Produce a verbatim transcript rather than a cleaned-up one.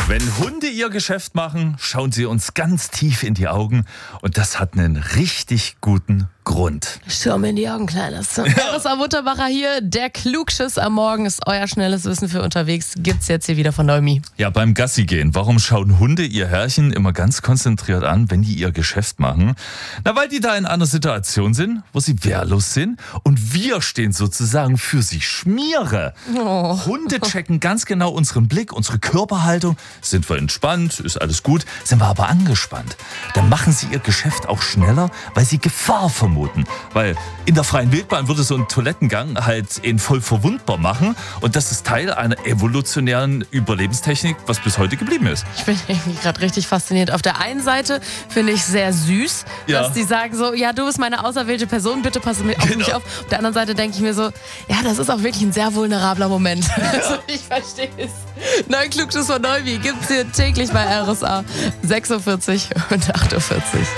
Wenn Hunde ihr Geschäft machen, schauen sie uns ganz tief in die Augen und das hat einen richtig guten Grund. Schau mir in die Augen, Kleines. Ja. R S A Mutterbacher hier, der Klugschiss am Morgen ist euer schnelles Wissen für unterwegs. Gibt's jetzt hier wieder von Neumi. Ja, beim Gassi gehen. Warum schauen Hunde ihr Herrchen immer ganz konzentriert an, wenn die ihr Geschäft machen? Na, weil die da in einer Situation sind, wo sie wehrlos sind und wir stehen sozusagen für sie Schmiere. Oh. Hunde checken ganz genau unseren Blick, unsere Körperhaltung. Sind wir entspannt, ist alles gut. Sind wir aber angespannt, dann machen sie ihr Geschäft auch schneller, weil sie Gefahr vermuten. Weil in der freien Wildbahn würde so ein Toilettengang halt ihn voll verwundbar machen. Und das ist Teil einer evolutionären Überlebenstechnik, was bis heute geblieben ist. Ich bin irgendwie gerade richtig fasziniert. Auf der einen Seite finde ich sehr süß, Ja. dass die sagen so, ja, du bist meine auserwählte Person, bitte passe auf Genau. mich auf. Auf der anderen Seite denke ich mir so, ja, das ist auch wirklich ein sehr vulnerabler Moment. Also ich verstehe es. Neuen Klugschiss von Neumi gibt's hier täglich bei R S A. sechs Uhr vierzig und acht Uhr vierzig.